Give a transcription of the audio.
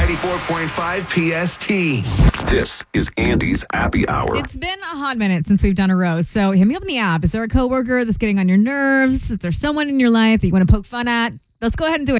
94.5 PST. This is Andy's Happy Hour. It's been a hot minute since we've done a roast, so hit me up in the app. Is there a coworker that's getting on your nerves? Is there someone in your life that you want to poke fun at? Let's go ahead and do it.